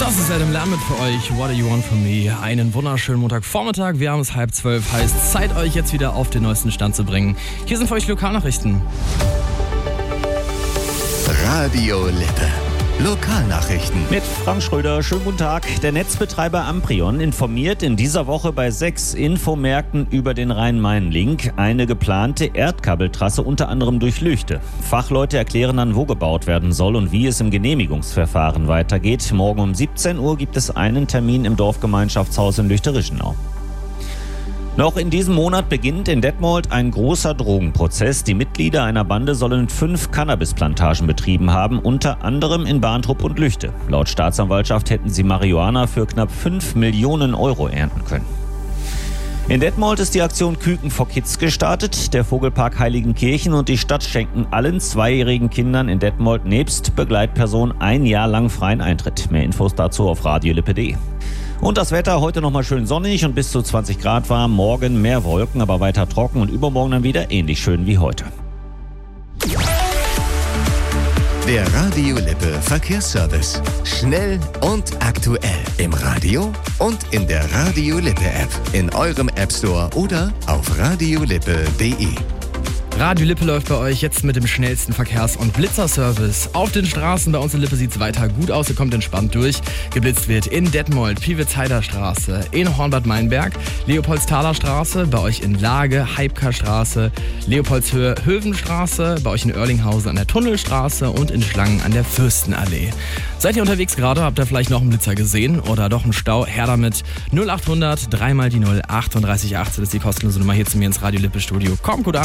Das ist Adam Lambert für euch. What do you want from me? Einen wunderschönen Montagvormittag. Wir haben es 11:30. Heißt, Zeit, euch jetzt wieder auf den neuesten Stand zu bringen. Hier sind für euch Lokalnachrichten. Radio Lippe. Lokalnachrichten. Mit Frank Schröder, schönen guten Tag. Der Netzbetreiber Amprion informiert in dieser Woche bei 6 Infomärkten über den Rhein-Main-Link, eine geplante Erdkabeltrasse unter anderem durch Lüchte. Fachleute erklären dann, wo gebaut werden soll und wie es im Genehmigungsverfahren weitergeht. Morgen um 17 Uhr gibt es einen Termin im Dorfgemeinschaftshaus in Lüchte-Rischenau. Noch in diesem Monat beginnt in Detmold ein großer Drogenprozess. Die Mitglieder einer Bande sollen 5 Cannabisplantagen betrieben haben, unter anderem in Barntrup und Lüchte. Laut Staatsanwaltschaft hätten sie Marihuana für knapp 5 Millionen Euro ernten können. In Detmold ist die Aktion Küken for Kids gestartet. Der Vogelpark Heiligenkirchen und die Stadt schenken allen 2-jährigen Kindern in Detmold nebst Begleitperson 1 Jahr lang freien Eintritt. Mehr Infos dazu auf radiolippe.de. Und das Wetter heute nochmal schön sonnig und bis zu 20 Grad warm. Morgen mehr Wolken, aber weiter trocken und übermorgen dann wieder ähnlich schön wie heute. Der Radio Lippe Verkehrsservice. Schnell und aktuell. Im Radio und in der Radio Lippe App. In eurem App Store oder auf radiolippe.de. Radio Lippe läuft bei euch jetzt mit dem schnellsten Verkehrs- und Blitzerservice. Auf den Straßen bei uns in Lippe sieht es weiter gut aus, ihr kommt entspannt durch. Geblitzt wird in Detmold, Piewitz-Heider Straße, in Hornbad Meinberg, Leopoldsthaler Straße, bei euch in Lage, Heibker Straße, Leopoldshöhe, Hövenstraße, bei euch in Oerlinghausen an der Tunnelstraße und in Schlangen an der Fürstenallee. Seid ihr unterwegs gerade, habt ihr vielleicht noch einen Blitzer gesehen oder doch einen Stau? Her damit 0800 3 mal die 0 38 18 ist die kostenlose Nummer hier zu mir ins Radio Lippe Studio. Kommt gut an.